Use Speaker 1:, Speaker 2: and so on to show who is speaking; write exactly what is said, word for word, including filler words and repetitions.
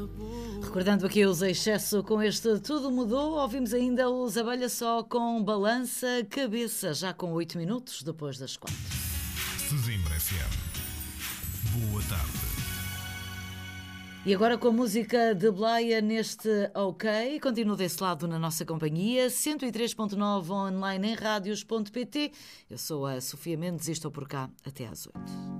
Speaker 1: Recordando aqui os Excesso com este Tudo Mudou, ouvimos ainda os Abelha Só com Balança Cabeça, já com oito minutos depois das quatro.
Speaker 2: Sesimbra F M. Boa tarde.
Speaker 1: E agora com a música de Blaia neste OK, continuo desse lado na nossa companhia, cento e três ponto nove online em radios ponto pt. Eu sou a Sofia Mendes e estou por cá até às oito.